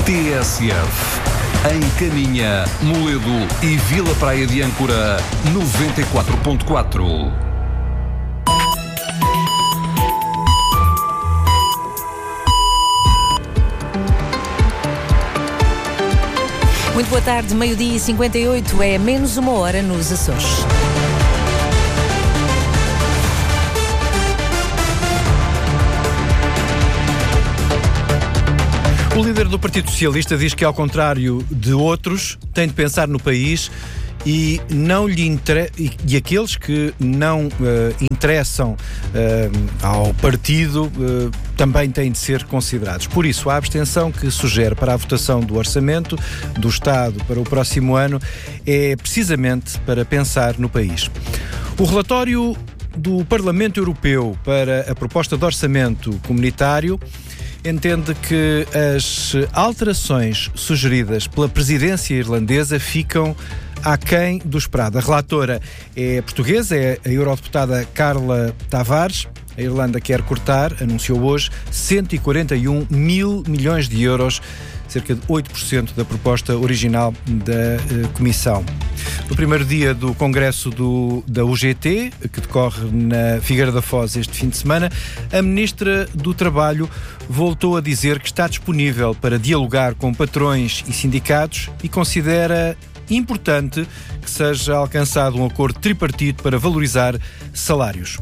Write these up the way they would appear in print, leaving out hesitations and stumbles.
TSF. Em Caminha, Moledo e Vila Praia de Âncora, 94.4. Muito boa tarde, meio-dia e 58, é menos uma hora nos Açores. O líder do Partido Socialista diz que, ao contrário de outros, tem de pensar no país e e aqueles que não interessam ao partido também têm de ser considerados. Por isso, a abstenção que sugere para a votação do Orçamento do Estado para o próximo ano é precisamente para pensar no país. O relatório do Parlamento Europeu para a proposta de orçamento comunitário entende que as alterações sugeridas pela presidência irlandesa ficam aquém do esperado. A relatora é portuguesa, é a eurodeputada Carla Tavares. A Irlanda quer cortar, anunciou hoje, 141 mil milhões de euros, cerca de 8% da proposta original da Comissão. No primeiro dia do congresso da UGT, que decorre na Figueira da Foz este fim de semana, a Ministra do Trabalho voltou a dizer que está disponível para dialogar com patrões e sindicatos e considera importante que seja alcançado um acordo tripartite para valorizar salários.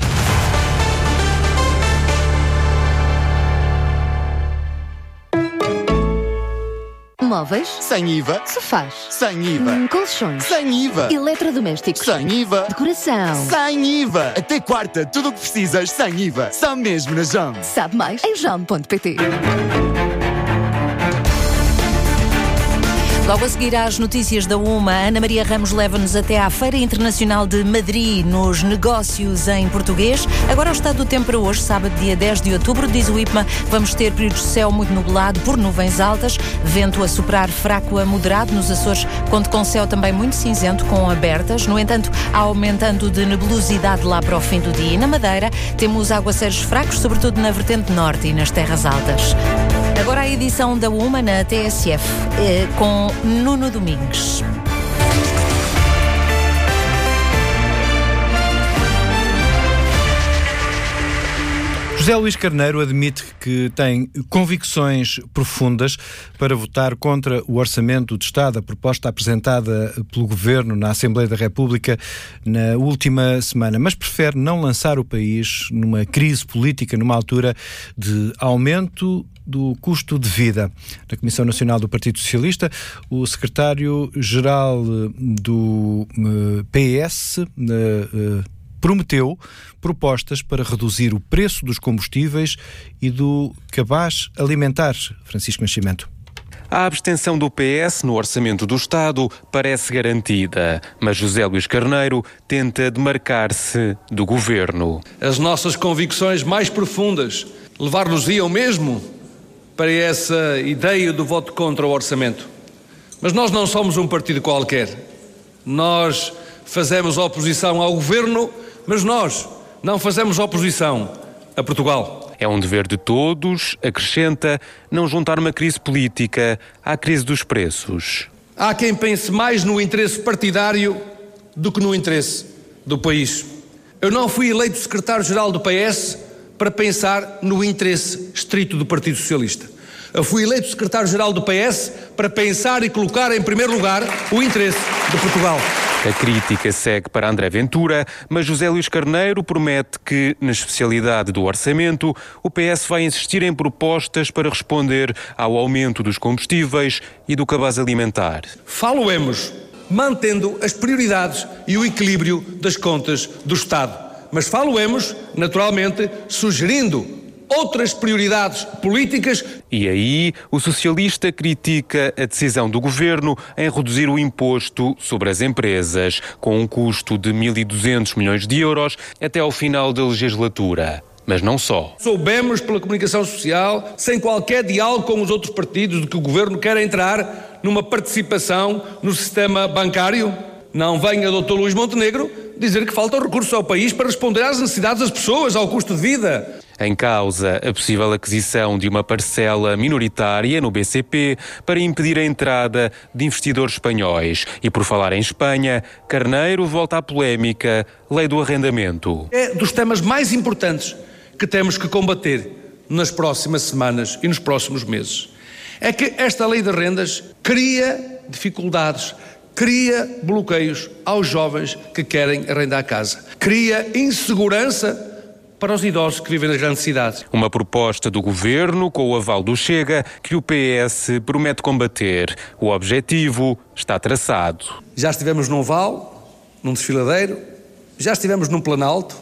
Móveis? Sem IVA. Sofás? Sem IVA. Colchões? Sem IVA. Eletrodomésticos? Sem IVA. Decoração? Sem IVA. Até quarta, tudo o que precisas sem IVA. Só mesmo na JOM. Sabe mais em JOM.pt. Logo a seguir às notícias da UMA, Ana Maria Ramos leva-nos até à Feira Internacional de Madrid, nos negócios em português. Agora o estado do tempo para hoje, sábado, dia 10 de outubro, diz o IPMA, vamos ter períodos de céu muito nublado por nuvens altas, vento a soprar fraco a moderado nos Açores, conto com céu também muito cinzento com abertas. No entanto, há aumentando de nebulosidade lá para o fim do dia. E na Madeira temos aguaceiros fracos, sobretudo na vertente norte e nas terras altas. Agora a edição da UMA na TSF, com Nuno Domingues. José Luís Carneiro admite que tem convicções profundas para votar contra o Orçamento de Estado, a proposta apresentada pelo Governo na Assembleia da República na última semana, mas prefere não lançar o país numa crise política numa altura de aumento do custo de vida. Na Comissão Nacional do Partido Socialista, o secretário-geral do PS prometeu propostas para reduzir o preço dos combustíveis e do cabaz alimentar. Francisco Nascimento. A abstenção do PS no Orçamento do Estado parece garantida, mas José Luís Carneiro tenta demarcar-se do Governo. As nossas convicções mais profundas levar-nos-iam mesmo para essa ideia do voto contra o Orçamento. Mas nós não somos um partido qualquer. Nós fazemos oposição ao Governo, mas nós não fazemos oposição a Portugal. É um dever de todos, acrescenta, não juntar uma crise política à crise dos preços. Há quem pense mais no interesse partidário do que no interesse do país. Eu não fui eleito secretário-geral do PS para pensar no interesse estrito do Partido Socialista. Eu fui eleito secretário-geral do PS para pensar e colocar em primeiro lugar o interesse de Portugal. A crítica segue para André Ventura, mas José Luís Carneiro promete que, na especialidade do orçamento, o PS vai insistir em propostas para responder ao aumento dos combustíveis e do cabaz alimentar. Falo-emos mantendo as prioridades e o equilíbrio das contas do Estado. Mas falo-emos, naturalmente, sugerindo outras prioridades políticas. E aí, o socialista critica a decisão do Governo em reduzir o imposto sobre as empresas, com um custo de 1.200 milhões de euros até ao final da legislatura. Mas não só. Soubemos pela comunicação social, sem qualquer diálogo com os outros partidos, de que o Governo quer entrar numa participação no sistema bancário. Não venha Dr. Luís Montenegro dizer que faltam recursos ao país para responder às necessidades das pessoas, ao custo de vida. Em causa, a possível aquisição de uma parcela minoritária no BCP para impedir a entrada de investidores espanhóis. E por falar em Espanha, Carneiro volta à polémica Lei do Arrendamento. É dos temas mais importantes que temos que combater nas próximas semanas e nos próximos meses. É que esta lei de rendas cria dificuldades, cria bloqueios aos jovens que querem arrendar a casa, cria insegurança para os idosos que vivem nas grandes cidades. Uma proposta do Governo com o aval do Chega que o PS promete combater. O objetivo está traçado. Já estivemos num vale, num desfiladeiro, já estivemos num Planalto,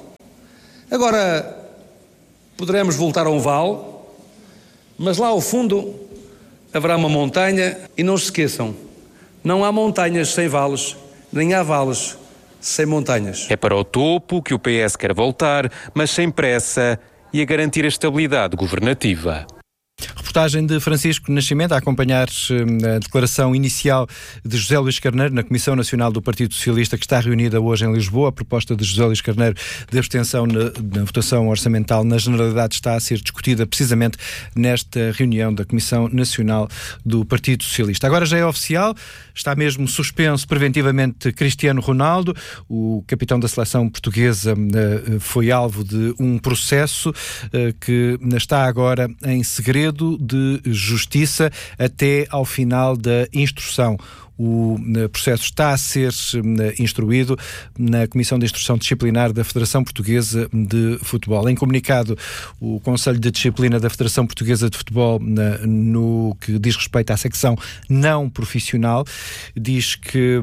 agora poderemos voltar a um vale, mas lá ao fundo haverá uma montanha e não se esqueçam, não há montanhas sem vales, nem há vales sem montanhas. É para o topo que o PS quer voltar, mas sem pressa e a garantir a estabilidade governativa. Reportagem de Francisco Nascimento a acompanhar a declaração inicial de José Luís Carneiro na Comissão Nacional do Partido Socialista, que está reunida hoje em Lisboa. A proposta de José Luís Carneiro de abstenção na votação orçamental na Generalidade está a ser discutida precisamente nesta reunião da Comissão Nacional do Partido Socialista. Agora já é oficial, está mesmo suspenso preventivamente Cristiano Ronaldo. O capitão da seleção portuguesa foi alvo de um processo que está agora em segredo de justiça até ao final da instrução. O processo está a ser instruído na Comissão de Instrução Disciplinar da Federação Portuguesa de Futebol. Em comunicado, o Conselho de Disciplina da Federação Portuguesa de Futebol, no que diz respeito à secção não profissional, diz que,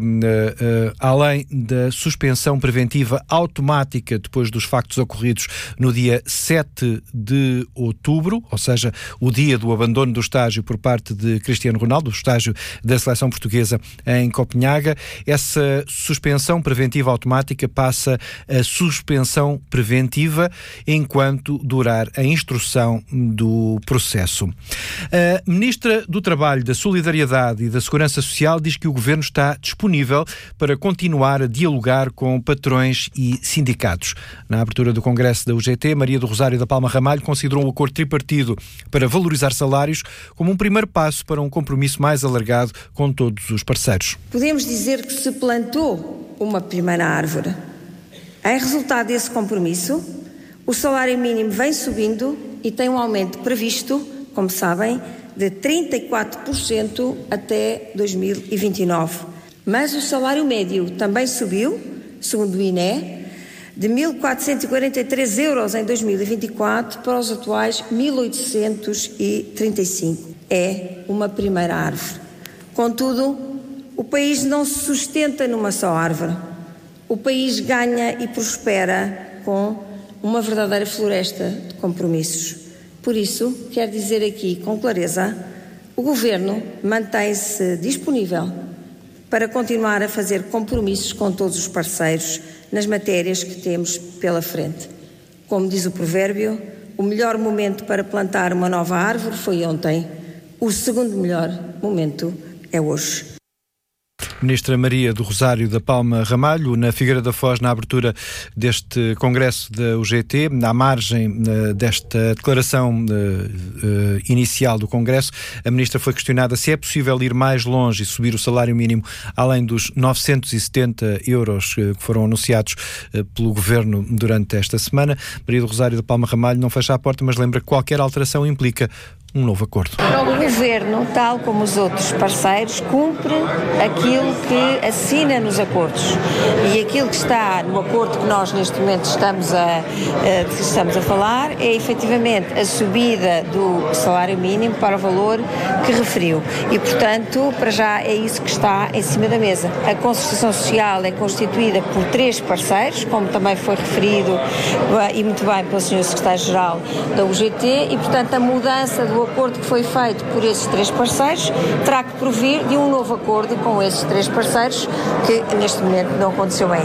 além da suspensão preventiva automática depois dos factos ocorridos no dia 7 de outubro, ou seja, o dia do abandono do estágio por parte de Cristiano Ronaldo, o estágio da seleção portuguesa em Copenhaga, essa suspensão preventiva automática passa a suspensão preventiva enquanto durar a instrução do processo. A Ministra do Trabalho, da Solidariedade e da Segurança Social diz que o Governo está disponível para continuar a dialogar com patrões e sindicatos. Na abertura do Congresso da UGT, Maria do Rosário da Palma Ramalho considerou o acordo tripartido para valorizar salários como um primeiro passo para um compromisso mais alargado com todos os parceiros. Podemos dizer que se plantou uma primeira árvore. Em resultado desse compromisso, o salário mínimo vem subindo e tem um aumento previsto, como sabem, de 34% até 2029. Mas o salário médio também subiu, segundo o INE, de 1.443 euros em 2024 para os atuais 1.835. É uma primeira árvore. Contudo, o país não se sustenta numa só árvore. O país ganha e prospera com uma verdadeira floresta de compromissos. Por isso, quero dizer aqui com clareza, o Governo mantém-se disponível para continuar a fazer compromissos com todos os parceiros nas matérias que temos pela frente. Como diz o provérbio, o melhor momento para plantar uma nova árvore foi ontem. O segundo melhor momento é hoje. Ministra Maria do Rosário da Palma Ramalho, na Figueira da Foz, na abertura deste congresso da UGT, à margem desta declaração inicial do congresso, a ministra foi questionada se é possível ir mais longe e subir o salário mínimo além dos 970 euros que foram anunciados pelo Governo durante esta semana. Maria do Rosário da Palma Ramalho não fecha a porta, mas lembra que qualquer alteração implica um novo acordo. O Governo, tal como os outros parceiros, cumpre aquilo que assina nos acordos. E aquilo que está no acordo que nós neste momento estamos a falar é efetivamente a subida do salário mínimo para o valor que referiu. E, portanto, para já é isso que está em cima da mesa. A concertação social é constituída por 3 parceiros, como também foi referido e muito bem pelo Sr. Secretário-Geral da UGT, e, portanto, a mudança do acordo que foi feito por esses 3 parceiros terá que provir de um novo acordo com esses 3 parceiros, que neste momento não aconteceu ainda.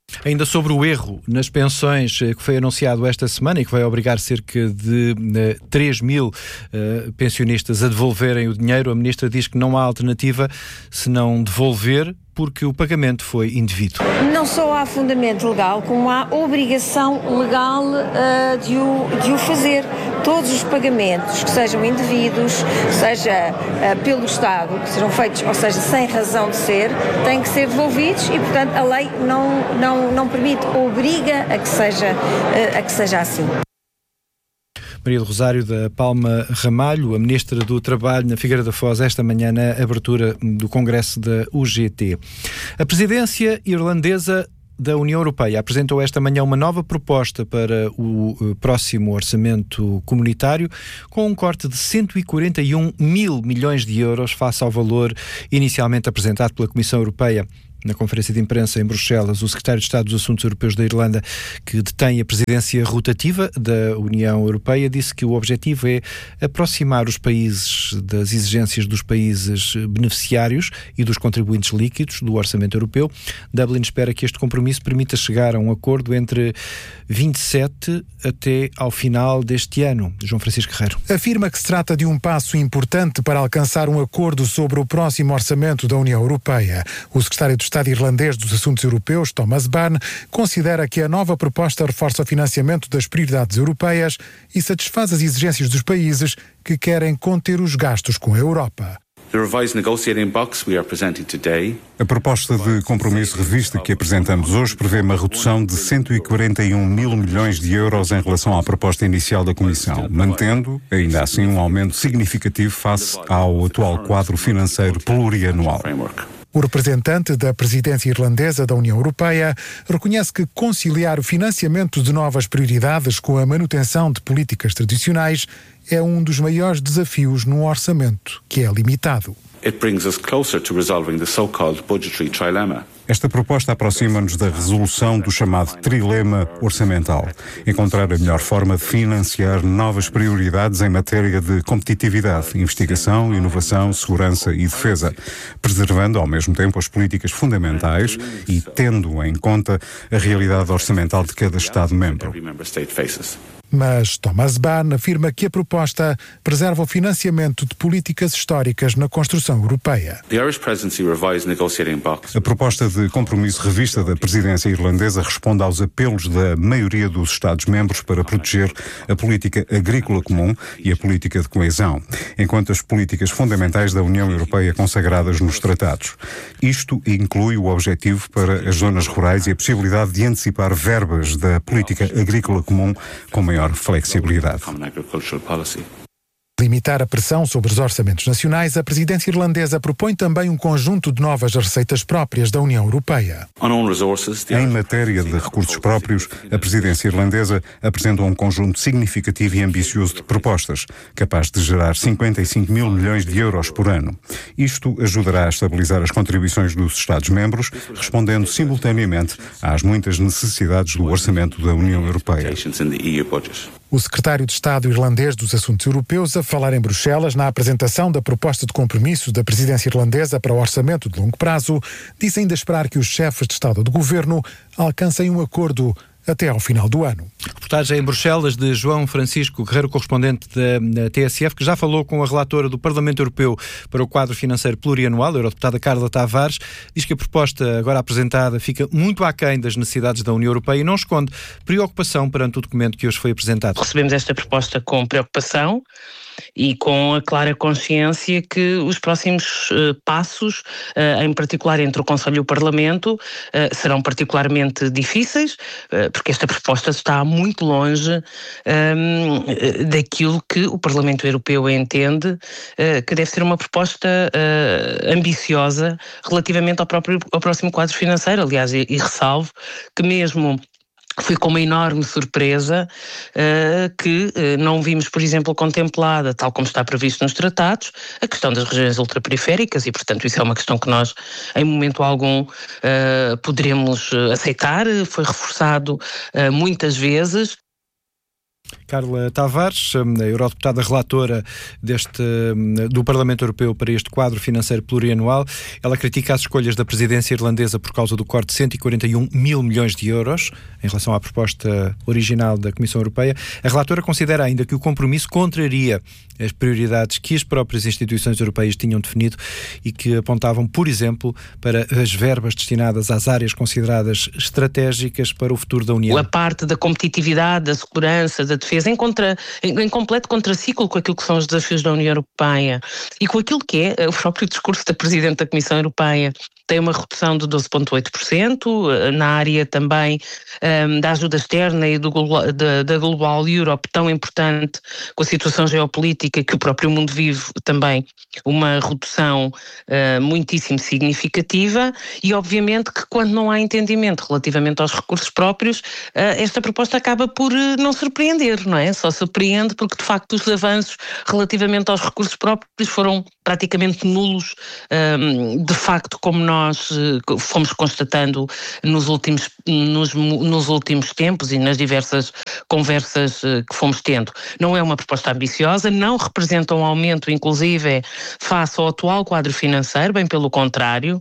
Ainda sobre o erro nas pensões que foi anunciado esta semana e que vai obrigar cerca de 3 mil pensionistas a devolverem o dinheiro, a Ministra diz que não há alternativa senão devolver, porque o pagamento foi indevido. Não só há fundamento legal, como há obrigação legal de o fazer. Todos os pagamentos que sejam indevidos, seja pelo Estado, que sejam feitos, ou seja, sem razão de ser, têm que ser devolvidos e, portanto, a lei não permite, obriga a que seja assim. Maria do Rosário da Palma Ramalho, a Ministra do Trabalho na Figueira da Foz, esta manhã na abertura do Congresso da UGT. A presidência irlandesa da União Europeia apresentou esta manhã uma nova proposta para o próximo orçamento comunitário, com um corte de 141 mil milhões de euros face ao valor inicialmente apresentado pela Comissão Europeia. Na conferência de imprensa em Bruxelas, o secretário de Estado dos Assuntos Europeus da Irlanda, que detém a presidência rotativa da União Europeia, disse que o objetivo é aproximar os países das exigências dos países beneficiários e dos contribuintes líquidos do orçamento europeu. Dublin espera que este compromisso permita chegar a um acordo entre 27 até ao final deste ano. João Francisco Guerreiro. Afirma que se trata de um passo importante para alcançar um acordo sobre o próximo orçamento da União Europeia. O secretário de Estado irlandês dos Assuntos Europeus, Thomas Byrne, considera que a nova proposta reforça o financiamento das prioridades europeias e satisfaz as exigências dos países que querem conter os gastos com a Europa. A proposta de compromisso revista que apresentamos hoje prevê uma redução de 141 mil milhões de euros em relação à proposta inicial da Comissão, mantendo, ainda assim, um aumento significativo face ao atual quadro financeiro plurianual. O representante da presidência irlandesa da União Europeia reconhece que conciliar o financiamento de novas prioridades com a manutenção de políticas tradicionais é um dos maiores desafios num orçamento que é limitado. Esta proposta aproxima-nos da resolução do chamado trilema orçamental. Encontrar a melhor forma de financiar novas prioridades em matéria de competitividade, investigação, inovação, segurança e defesa, preservando ao mesmo tempo as políticas fundamentais e tendo em conta a realidade orçamental de cada Estado-membro. Mas Thomas Byrne afirma que a proposta preserva o financiamento de políticas históricas na construção europeia. A proposta de compromisso revista da presidência irlandesa responde aos apelos da maioria dos Estados-membros para proteger a política agrícola comum e a política de coesão, enquanto as políticas fundamentais da União Europeia consagradas nos tratados. Isto inclui o objetivo para as zonas rurais e a possibilidade de antecipar verbas da política agrícola comum com maior flexibilidade. Limitar a pressão sobre os orçamentos nacionais, a presidência irlandesa propõe também um conjunto de novas receitas próprias da União Europeia. Em matéria de recursos próprios, a presidência irlandesa apresenta um conjunto significativo e ambicioso de propostas, capaz de gerar 55 mil milhões de euros por ano. Isto ajudará a estabilizar as contribuições dos Estados-membros, respondendo simultaneamente às muitas necessidades do orçamento da União Europeia. O secretário de Estado irlandês dos Assuntos Europeus, a falar em Bruxelas na apresentação da proposta de compromisso da presidência irlandesa para o orçamento de longo prazo, disse ainda esperar que os chefes de Estado ou de Governo alcancem um acordo até ao final do ano. Reportagem em Bruxelas de João Francisco Guerreiro, correspondente da TSF, que já falou com a relatora do Parlamento Europeu para o quadro financeiro plurianual, a eurodeputada Carla Tavares. Diz que a proposta agora apresentada fica muito aquém das necessidades da União Europeia e não esconde preocupação perante o documento que hoje foi apresentado. Recebemos esta proposta com preocupação e com a clara consciência que os próximos passos, em particular entre o Conselho e o Parlamento, serão particularmente difíceis, porque esta proposta está muito longe daquilo que o Parlamento Europeu entende que deve ser uma proposta ambiciosa relativamente ao próximo quadro financeiro. Aliás, e ressalvo que mesmo foi com uma enorme surpresa que não vimos, por exemplo, contemplada, tal como está previsto nos tratados, a questão das regiões ultraperiféricas e, portanto, isso é uma questão que nós, em momento algum, poderemos aceitar. Foi reforçado muitas vezes. Carla Tavares, a eurodeputada relatora do Parlamento Europeu para este quadro financeiro plurianual. Ela critica as escolhas da presidência irlandesa por causa do corte de 141 mil milhões de euros em relação à proposta original da Comissão Europeia. A relatora considera ainda que o compromisso contraria as prioridades que as próprias instituições europeias tinham definido e que apontavam, por exemplo, para as verbas destinadas às áreas consideradas estratégicas para o futuro da União. A parte da competitividade, da segurança, da defesa, em completo contraciclo com aquilo que são os desafios da União Europeia e com aquilo que é o próprio discurso da Presidente da Comissão Europeia. Tem uma redução de 12,8%, na área também da ajuda externa e da Global Europe, tão importante com a situação geopolítica que o próprio mundo vive, também uma redução muitíssimo significativa, e obviamente que quando não há entendimento relativamente aos recursos próprios, esta proposta acaba por não surpreender, não é? Só surpreende porque de facto os avanços relativamente aos recursos próprios foram praticamente nulos, de facto, como nós fomos constatando nos últimos tempos e nas diversas conversas que fomos tendo. Não é uma proposta ambiciosa, não representa um aumento, inclusive, face ao atual quadro financeiro, bem pelo contrário,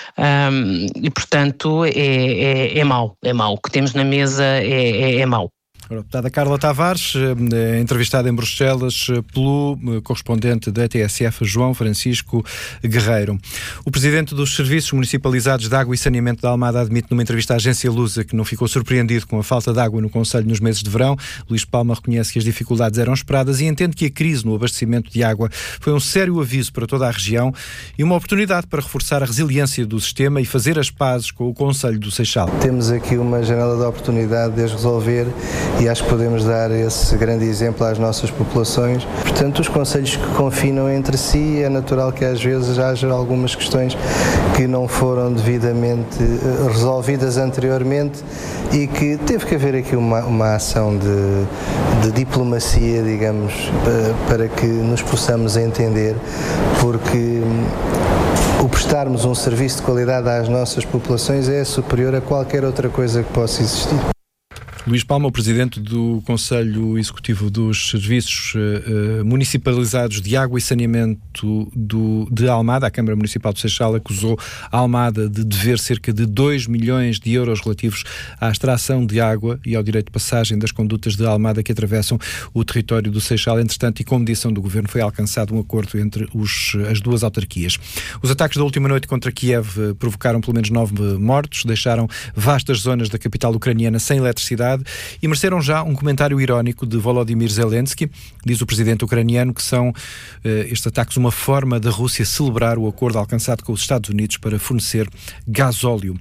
e, portanto, é mau. É mau. O que temos na mesa é mau. A deputada Carla Tavares, entrevistada em Bruxelas pelo correspondente da TSF, João Francisco Guerreiro. O presidente dos Serviços Municipalizados de Água e Saneamento da Almada admite numa entrevista à agência Lusa que não ficou surpreendido com a falta de água no concelho nos meses de verão. Luís Palma reconhece que as dificuldades eram esperadas e entende que a crise no abastecimento de água foi um sério aviso para toda a região e uma oportunidade para reforçar a resiliência do sistema e fazer as pazes com o concelho do Seixal. Temos aqui uma janela de oportunidade de as resolver e acho que podemos dar esse grande exemplo às nossas populações. Portanto, os concelhos que confinam entre si, é natural que às vezes haja algumas questões que não foram devidamente resolvidas anteriormente e que teve que haver aqui uma ação de diplomacia, digamos, para que nos possamos entender, porque o prestarmos um serviço de qualidade às nossas populações é superior a qualquer outra coisa que possa existir. Luís Palma, o presidente do Conselho Executivo dos Serviços Municipalizados de Água e Saneamento de Almada, a Câmara Municipal do Seixal, acusou a Almada de dever cerca de 2 milhões de euros relativos à extração de água e ao direito de passagem das condutas de Almada que atravessam o território do Seixal. Entretanto, e com mediação do Governo, foi alcançado um acordo entre as duas autarquias. Os ataques da última noite contra Kiev provocaram pelo menos 9 mortos, deixaram vastas zonas da capital ucraniana sem eletricidade e mereceram já um comentário irónico de Volodymyr Zelensky. Diz o presidente ucraniano que são estes ataques uma forma da Rússia celebrar o acordo alcançado com os Estados Unidos para fornecer gasóleo.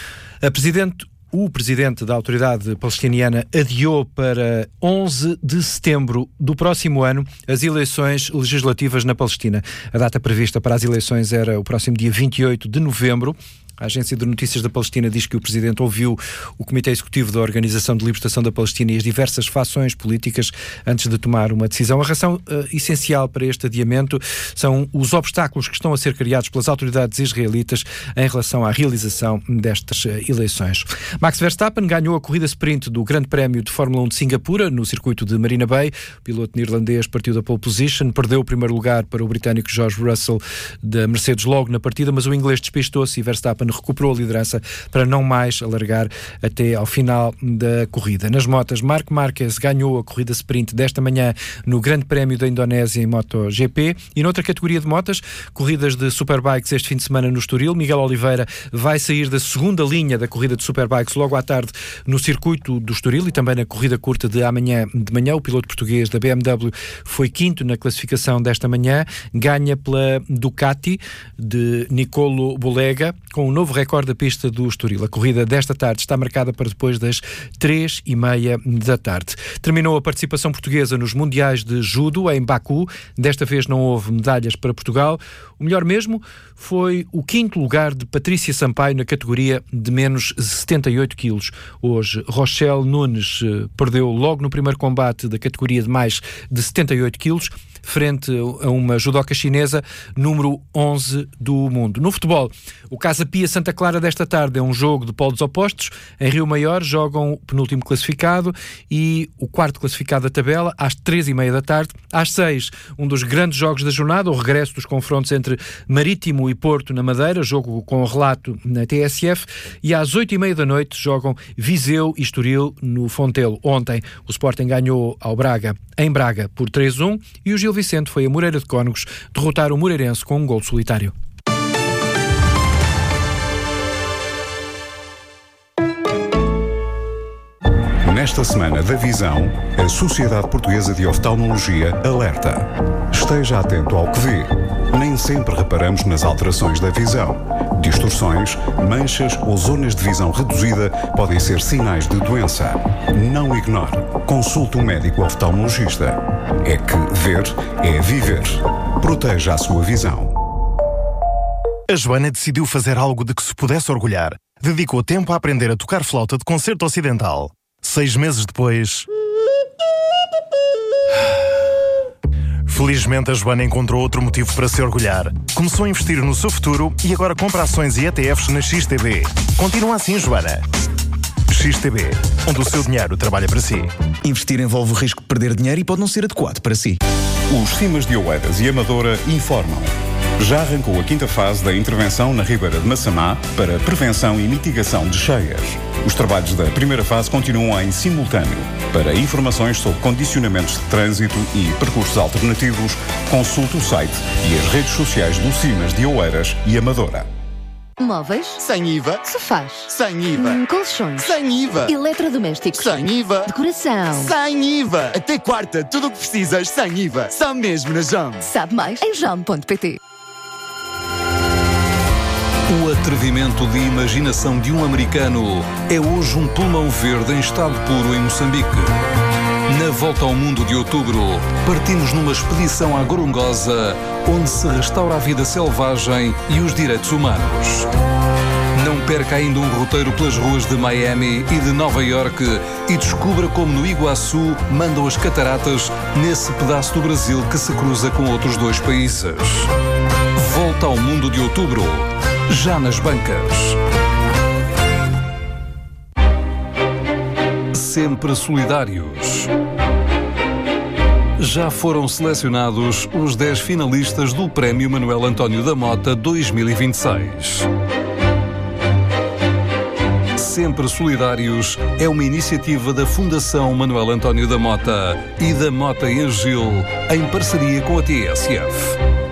O presidente da autoridade palestiniana adiou para 11 de setembro do próximo ano as eleições legislativas na Palestina. A data prevista para as eleições era o próximo dia 28 de novembro. A Agência de Notícias da Palestina diz que o Presidente ouviu o Comitê Executivo da Organização de Libertação da Palestina e as diversas fações políticas antes de tomar uma decisão. A razão essencial para este adiamento são os obstáculos que estão a ser criados pelas autoridades israelitas em relação à realização destas eleições. Max Verstappen ganhou a corrida sprint do Grande Prémio de Fórmula 1 de Singapura, no circuito de Marina Bay. O piloto neerlandês partiu da pole position, perdeu o primeiro lugar para o britânico George Russell da Mercedes logo na partida, mas o inglês despistou-se e Verstappen recuperou a liderança para não mais alargar até ao final da corrida. Nas motas, Marc Márquez ganhou a corrida sprint desta manhã no Grande Prémio da Indonésia em MotoGP e noutra categoria de motas, corridas de Superbikes este fim de semana no Estoril. Miguel Oliveira vai sair da segunda linha da corrida de Superbikes logo à tarde no circuito do Estoril e também na corrida curta de amanhã de manhã. O piloto português da BMW foi quinto na classificação desta manhã, ganha pela Ducati de Nicolo Bolega com um novo recorde da pista do Estoril. A corrida desta tarde está marcada para depois das 3h30 da tarde. Terminou a participação portuguesa nos Mundiais de Judo em Baku. Desta vez não houve medalhas para Portugal. O melhor mesmo foi o 5º lugar de Patrícia Sampaio na categoria de menos 78 quilos. Hoje, Rochelle Nunes perdeu logo no primeiro combate da categoria de mais de 78 quilos. frente a uma judoca chinesa, número 11 do mundo. No futebol, o Casa Pia Santa Clara desta tarde é um jogo de polos opostos. Em Rio Maior jogam o penúltimo classificado e o quarto classificado da tabela às 3h30 da tarde. Às 6, um dos grandes jogos da jornada, o regresso dos confrontos entre Marítimo e Porto na Madeira, jogo com relato na TSF, e às 8h30 da noite jogam Viseu e Estoril no Fontelo. Ontem o Sporting ganhou ao Braga, em Braga, por 3-1 e o Gil Vicente foi a Moreira de Cónegos derrotar o Moreirense com um gol solitário. Nesta semana da Visão, a Sociedade Portuguesa de Oftalmologia alerta. Esteja atento ao que vê. Nem sempre reparamos nas alterações da visão. Distorções, manchas ou zonas de visão reduzida podem ser sinais de doença. Não ignore. Consulte um médico oftalmologista. É que ver é viver. Proteja a sua visão. A Joana decidiu fazer algo de que se pudesse orgulhar. Dedicou tempo a aprender a tocar flauta de concerto ocidental. 6 meses depois... Felizmente, a Joana encontrou outro motivo para se orgulhar. Começou a investir no seu futuro e agora compra ações e ETFs na XTB. Continua assim, Joana. XTB, onde o seu dinheiro trabalha para si. Investir envolve o risco de perder dinheiro e pode não ser adequado para si. Os Cimas de Oeiras e Amadora informam. Já arrancou a 5ª fase da intervenção na Ribeira de Massamá para prevenção e mitigação de cheias. Os trabalhos da primeira fase continuam em simultâneo. Para informações sobre condicionamentos de trânsito e percursos alternativos, consulte o site e as redes sociais do Cimas de Oeiras e Amadora. Móveis? Sem IVA. Sofás? Sem IVA. Colchões? Sem IVA. Eletrodomésticos? Sem IVA. Decoração? Sem IVA. Até quarta, tudo o que precisas sem IVA. Só mesmo na JAM. Sabe mais em jam.pt. O atrevimento de imaginação de um americano é hoje um pulmão verde em estado puro em Moçambique. Na Volta ao Mundo de Outubro, partimos numa expedição à Gorongosa, onde se restaura a vida selvagem e os direitos humanos. Não perca ainda um roteiro pelas ruas de Miami e de Nova Iorque e descubra como no Iguaçu mandam as cataratas nesse pedaço do Brasil que se cruza com outros 2 países. Volta ao Mundo de Outubro, já nas bancas. Sempre solidários. Já foram selecionados os 10 finalistas do Prémio Manuel António da Mota 2026. Sempre Solidários é uma iniciativa da Fundação Manuel António da Mota e da Mota e Gil, em parceria com a TSF.